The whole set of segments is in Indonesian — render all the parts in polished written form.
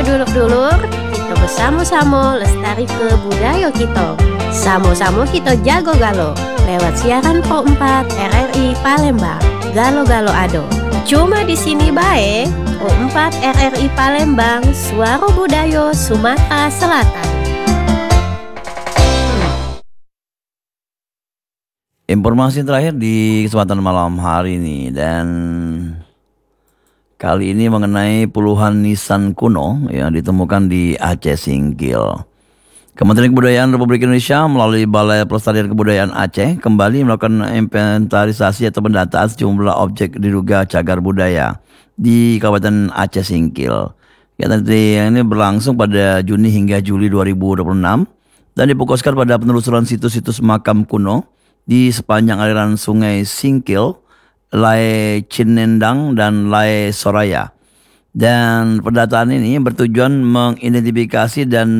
dulur-dulur, kita bersama-sama lestari ke budaya kita. Sama-sama kita jago galo lewat siaran Pro 4 RRI Palembang. Galo-galo ado. Cuma di sini bae, Pro 4 RRI Palembang, suara budaya Sumatera Selatan. Informasi terakhir di kesempatan malam hari ini, dan kali ini mengenai puluhan nisan kuno yang ditemukan di Aceh Singkil. Kementerian Kebudayaan Republik Indonesia melalui Balai Pelestarian Kebudayaan Aceh kembali melakukan inventarisasi atau pendataan sejumlah objek diduga cagar budaya di Kabupaten Aceh Singkil. Kegiatan ini berlangsung pada Juni hingga Juli 2026 dan difokuskan pada penelusuran situs-situs makam kuno di sepanjang aliran Sungai Singkil, Lai Cinendang, dan Lai Soraya. Dan pendataan ini bertujuan mengidentifikasi dan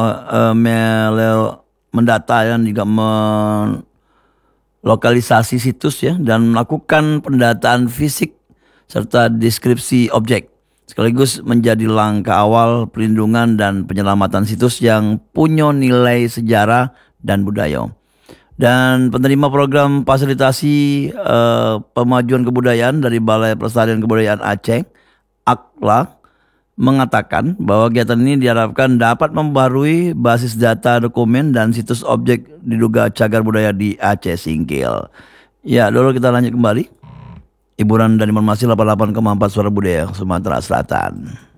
mendata dan juga melokalisasi situs ya, dan melakukan pendataan fisik serta deskripsi objek, sekaligus menjadi langkah awal perlindungan dan penyelamatan situs yang punya nilai sejarah dan budaya. Dan penerima program fasilitasi pemajuan kebudayaan dari Balai Pelestarian Kebudayaan Aceh, AKLA, mengatakan bahwa kegiatan ini diharapkan dapat membarui basis data dokumen dan situs objek diduga cagar budaya di Aceh Singkil. Ya, dulu kita lanjut kembali. Hiburan dan informasi 88,4 Suara Budaya Sumatera Selatan.